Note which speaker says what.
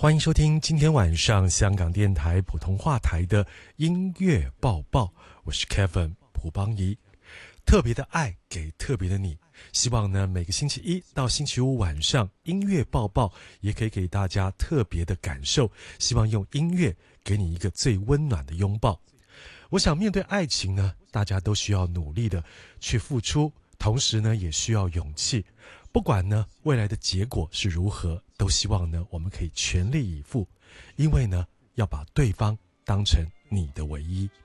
Speaker 1: 欢迎收听今天晚上香港电台普通话台的音乐报报，我是 Kevin 蒲邦仪。特别的爱给特别的你，希望呢每个星期一到星期五晚上音乐报报也可以给大家特别的感受，希望用音乐给你一个最温暖的拥抱。我想面对爱情呢，大家都需要努力的去付出，同时呢也需要勇气。不管呢未来的结果是如何，都希望呢我们可以全力以赴，因为呢要把对方当成你的唯一。